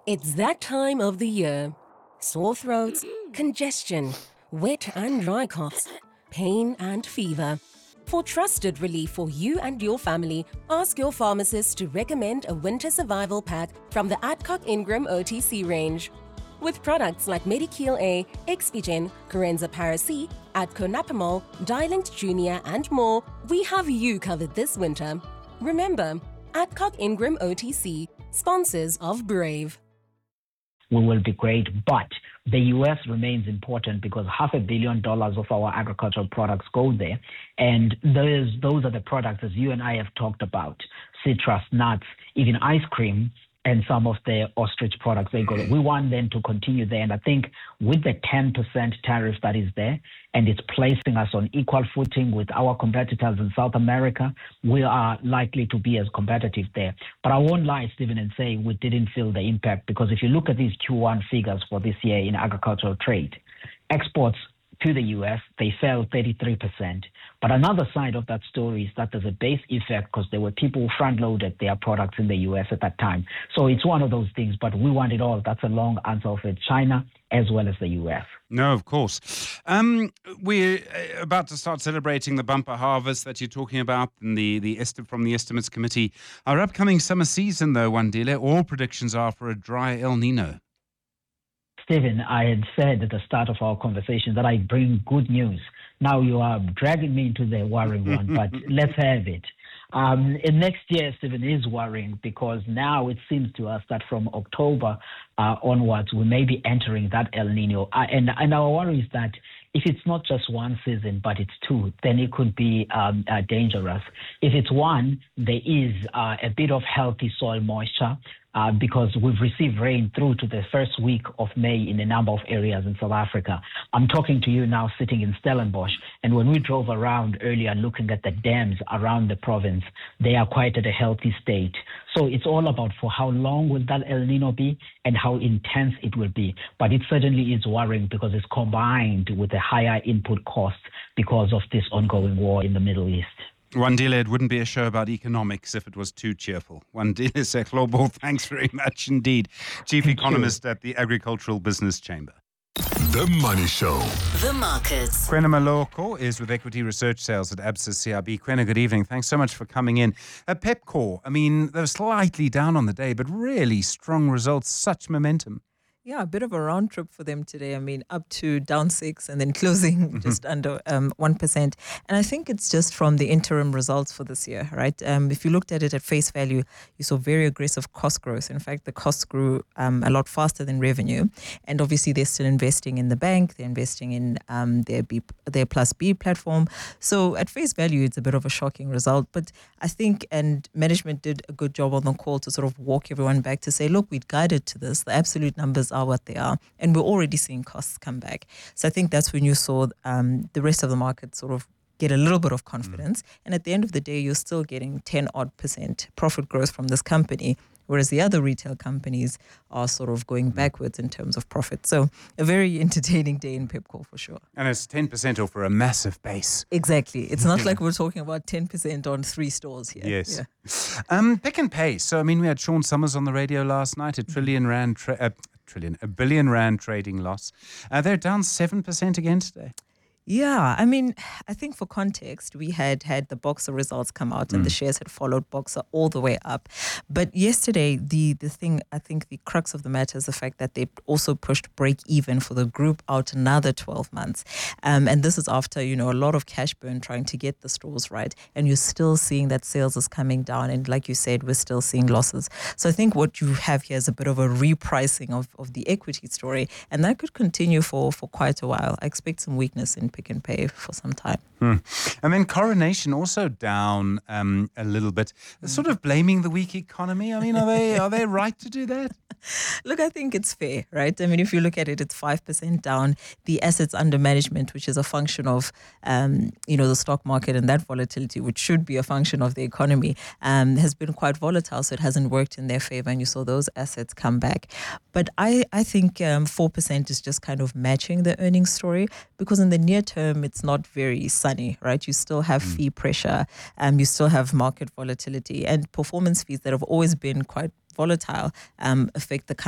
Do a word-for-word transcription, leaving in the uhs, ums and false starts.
It's that time of the year. Sore throats, congestion, wet and dry coughs, pain and fever. For trusted relief for you and your family, ask your pharmacist to recommend a winter survival pack from the Adcock Ingram O T C range. With products like Medikeel A, Expigen, Corenza Para-C, Adco Napamol, Dialint Junior and more, we have you covered this winter. Remember, Adcock Ingram O T C, sponsors of Brave. We will be great, but the U S remains important because half a billion dollars of our agricultural products go there. And those, those are the products, as you and I have talked about, citrus, nuts, even ice cream, and some of the ostrich products they go there. We want them to continue there. And I think with the ten percent tariff that is there, and it's placing us on equal footing with our competitors in South America, we are likely to be as competitive there. But I won't lie, Stephen, and say we didn't feel the impact, because if you look at these Q one figures for this year in agricultural trade, exports to the U S, they fell thirty-three percent. But another side of that story is that there's a base effect because there were people who front-loaded their products in the U S at that time. So it's one of those things, but we want it all. That's a long answer for China as well as the U S. No, of course. Um, we're about to start celebrating the bumper harvest that you're talking about and the, the esti- from the Estimates Committee. Our upcoming summer season, though, Wandile, all predictions are for a dry El Nino. Stephen, I had said at the start of our conversation that I bring good news. Now you are dragging me into the worrying one, but let's have it. Um, and next year, Stephen, is worrying because now it seems to us that from October uh, onwards, we may be entering that El Nino. Uh, and, and our worry is that if it's not just one season, but it's two, then it could be um, uh, dangerous. If it's one, there is uh, a bit of healthy soil moisture uh, because we've received rain through to the first week of May in a number of areas in South Africa. I'm talking to you now sitting in Stellenbosch, and when we drove around earlier looking at the dams around the province, they are quite at a healthy state. So it's all about for how long will that El Nino be and how intense it will be. But it certainly is worrying because it's combined with the higher input costs because of this ongoing war in the Middle East. Wandile, it wouldn't be a show about economics if it was too cheerful. Wandile Seklobo, thanks very much indeed. Chief Thank Economist you. at the Agricultural Business Chamber. The Money Show. The Markets. Kwena Maloko is with Equity Research Sales at Absa C I B. Kwena, good evening. Thanks so much for coming in. At Pepkor, I mean, they're slightly down on the day, but really strong results, such momentum. Yeah, a bit of a round trip for them today. I mean, up to down six and then closing just under um, one percent. And I think it's just from the interim results for this year, right? Um, if you looked at it at face value, you saw very aggressive cost growth. In fact, the costs grew um, a lot faster than revenue. And obviously, they're still investing in the bank. They're investing in um, their, B, their Plus B platform. So at face value, it's a bit of a shocking result. But I think, and management did a good job on the call to sort of walk everyone back to say, look, we'd guided to this. The absolute numbers are what they are, and we're already seeing costs come back. So I think that's when you saw um, the rest of the market sort of get a little bit of confidence. Mm. And at the end of the day, you're still getting ten odd percent profit growth from this company, whereas the other retail companies are sort of going backwards in terms of profit. So a very entertaining day in Pepkor for sure. And it's ten percent off for a massive base. Exactly. It's not like we're talking about ten percent on three stores here. Yes. Yeah. Um, Pick n Pay. So, I mean, we had Sean Summers on the radio last night, a trillion rand, tra- uh, trillion, a billion rand trading loss. Uh, they're down seven percent again today. Yeah, I mean, I think for context, we had had the Boxer results come out and mm. the shares had followed Boxer all the way up. But yesterday, the the thing, I think the crux of the matter is the fact that they also pushed break even for the group out another twelve months. Um, and this is after, you know, a lot of cash burn trying to get the stores right. And you're still seeing that sales is coming down. And like you said, we're still seeing losses. So I think what you have here is a bit of a repricing of, of the equity story. And that could continue for, for quite a while. I expect some weakness in Pick n Pay for some time. Hmm. And then Coronation also down um, a little bit, sort of blaming the weak economy. I mean, are they are they right to do that? Look, I think it's fair, right? I mean, if you look at it, it's five percent down. The assets under management, which is a function of, um, you know, the stock market and that volatility, which should be a function of the economy, um, has been quite volatile. So it hasn't worked in their favor. And you saw those assets come back. But I, I think um, four percent is just kind of matching the earnings story, because in the near term, it's not very sunny, right? You still have mm. fee pressure, um, you still have market volatility, and performance fees that have always been quite volatile um, affect the